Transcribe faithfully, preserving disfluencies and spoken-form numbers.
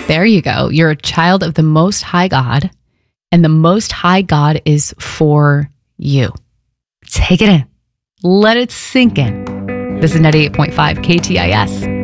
There you go. You're a child of the Most High God, and the Most High God is for you. Take it in. Let it sink in. This is ninety-eight point five K T I S.